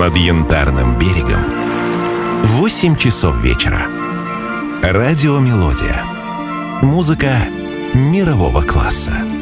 над Янтарным берегом. 8 часов вечера. Радиомелодия. Музыка мирового класса.